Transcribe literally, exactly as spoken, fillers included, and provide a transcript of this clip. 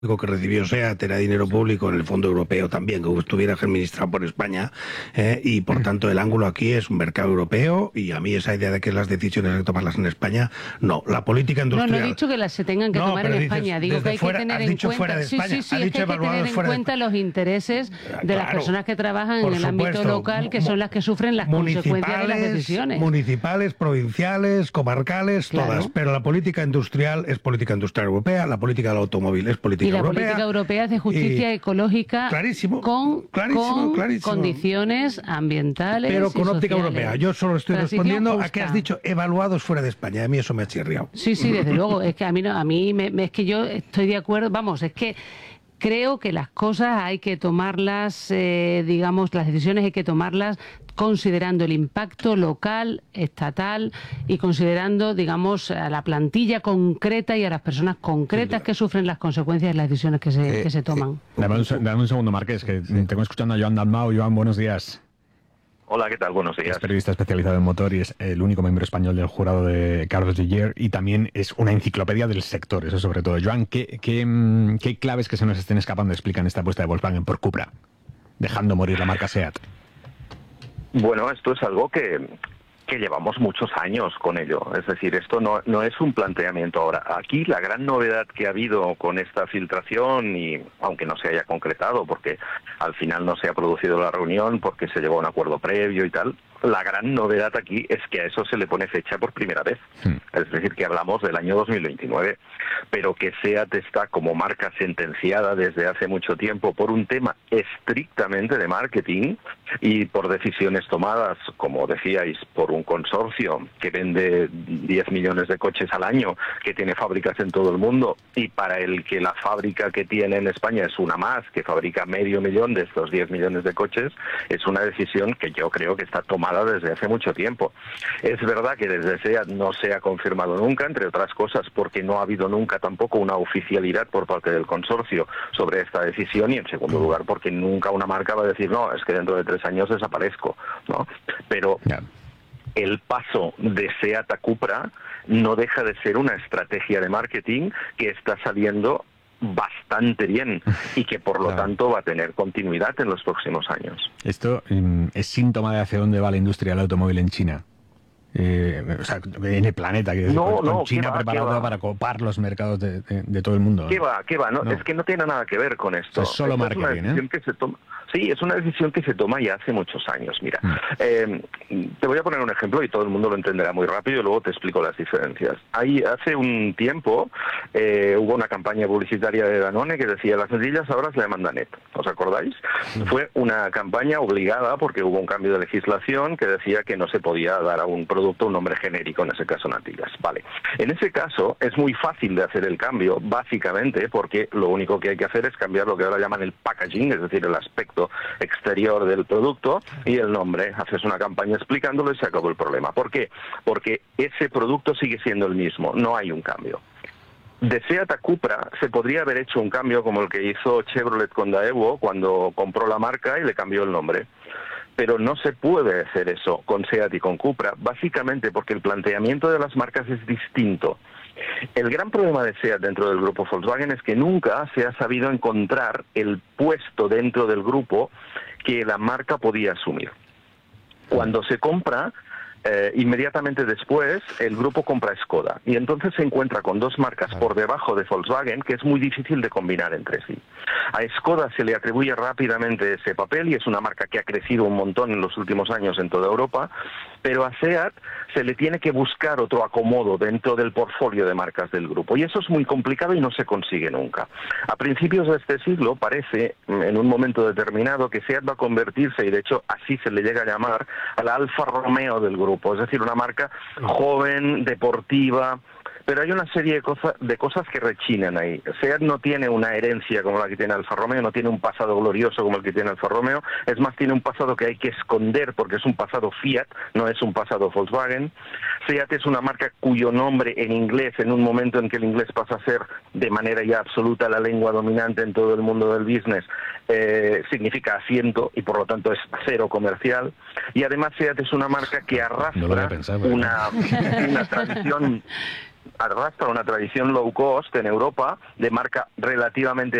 que recibió SEAT era dinero público en el Fondo Europeo también, que estuviera administrado por España, eh, y por tanto el ángulo aquí es un mercado europeo, y a mí esa idea de que las decisiones hay que tomarlas en España, no. La política industrial... No, no he dicho que las se tengan que no, tomar en dices, España, digo que hay fuera, que tener has en dicho cuenta, fuera de España, sí, sí, sí, has es dicho que hay que tener en cuenta de... los intereses de claro, las personas que trabajan en el supuesto, ámbito local, que son las que sufren las consecuencias de las decisiones. Municipales, provinciales, comarcales, claro. Todas, pero la política industrial es política industrial europea, la política del automóvil es política y la europea. política europea es de justicia ecológica clarísimo, con, clarísimo, con clarísimo. condiciones ambientales pero con y óptica sociales. Europea. Yo solo estoy Transición respondiendo justa. a que has dicho evaluados fuera de España. A mí eso me ha chirriado. Sí, sí, desde luego. Es que a mí, no, a mí me, me, es que yo estoy de acuerdo. Vamos, es que creo que las cosas hay que tomarlas, eh, digamos, las decisiones hay que tomarlas considerando el impacto local, estatal y considerando, digamos, a la plantilla concreta y a las personas concretas sí, que sufren las consecuencias de las decisiones que se, eh, que se toman. Eh, dame, un, dame un segundo, Marqués, que sí. Tengo escuchando a Joan Dalmau. Joan, buenos días. Hola, ¿qué tal? Buenos días. Es periodista especializado en motor y es el único miembro español del jurado de Carlos Gillier y también es una enciclopedia del sector, eso sobre todo. Joan, ¿qué, qué, qué claves que se nos estén escapando explican esta apuesta de Volkswagen por Cupra, dejando morir la marca SEAT? Bueno, esto es algo que, que llevamos muchos años con ello. Es decir, esto no, no es un planteamiento ahora. Aquí la gran novedad que ha habido con esta filtración, y aunque no se haya concretado, porque al final no se ha producido la reunión, porque se llegó a un acuerdo previo y tal, la gran novedad aquí es que a eso se le pone fecha por primera vez. Hmm. Es decir, que hablamos del año dos mil veintinueve, pero que SEAT está como marca sentenciada desde hace mucho tiempo por un tema estrictamente de marketing y por decisiones tomadas, como decíais, por un consorcio que vende diez millones de coches al año, que tiene fábricas en todo el mundo y para el que la fábrica que tiene en España es una más, que fabrica medio millón de estos diez millones de coches. Es una decisión que yo creo que está tomada desde hace mucho tiempo. Es verdad que desde SEAT no se ha confirmado nunca, entre otras cosas porque no ha habido nunca tampoco una oficialidad por parte del consorcio sobre esta decisión, y en segundo lugar porque nunca una marca va a decir no, es que dentro de tres años desaparezco, ¿no? Pero yeah. el paso de SEAT a Cupra no deja de ser una estrategia de marketing que está saliendo bastante bien y que por lo claro. tanto va a tener continuidad en los próximos años. Esto um, es síntoma de hacia dónde va la industria del automóvil en China. Eh, o sea, en el planeta, que no, con no, China preparada para copar los mercados de, de, de todo el mundo. ¿Qué va? ¿Qué va? No, no. Es que no tiene nada que ver con esto. O sea, es solo esto marketing, es una decisión ¿eh? que se toma. Sí, es una decisión que se toma ya hace muchos años. Mira, mm. eh, te voy a poner un ejemplo y todo el mundo lo entenderá muy rápido y luego te explico las diferencias. Ahí, hace un tiempo eh, hubo una campaña publicitaria de Danone que decía las natillas ahora se llaman Danet. ¿Os acordáis? Mm. Fue una campaña obligada porque hubo un cambio de legislación que decía que no se podía dar a un producto un nombre genérico, en ese caso natillas. Vale. En ese caso es muy fácil de hacer el cambio, básicamente porque lo único que hay que hacer es cambiar lo que ahora llaman el packaging, es decir, el aspecto exterior del producto y el nombre. Haces una campaña explicándolo y se acabó el problema. ¿Por qué? Porque ese producto sigue siendo el mismo, no hay un cambio. De SEAT a Cupra se podría haber hecho un cambio como el que hizo Chevrolet con Daewoo cuando compró la marca y le cambió el nombre. Pero no se puede hacer eso con SEAT y con Cupra, básicamente porque el planteamiento de las marcas es distinto. El gran problema de SEAT dentro del grupo Volkswagen es que nunca se ha sabido encontrar el puesto dentro del grupo que la marca podía asumir. Cuando se compra, eh, inmediatamente después el grupo compra Skoda y entonces se encuentra con dos marcas por debajo de Volkswagen que es muy difícil de combinar entre sí. A Skoda se le atribuye rápidamente ese papel y es una marca que ha crecido un montón en los últimos años en toda Europa, pero a SEAT se le tiene que buscar otro acomodo dentro del portfolio de marcas del grupo y eso es muy complicado y no se consigue nunca. A principios de este siglo parece, en un momento determinado, que SEAT va a convertirse, y de hecho así se le llega a llamar, a la Alfa Romeo del grupo, es decir, una marca joven, deportiva. Pero hay una serie de, cosa, de cosas que rechinan ahí. SEAT no tiene una herencia como la que tiene Alfa Romeo, no tiene un pasado glorioso como el que tiene Alfa Romeo, es más, tiene un pasado que hay que esconder porque es un pasado Fiat, no es un pasado Volkswagen. SEAT es una marca cuyo nombre en inglés, en un momento en que el inglés pasa a ser de manera ya absoluta la lengua dominante en todo el mundo del business, eh, significa asiento y por lo tanto es cero comercial. Y además SEAT es una marca que arrastra no lo había pensado, una, una tradición arrastra una tradición low cost en Europa, de marca relativamente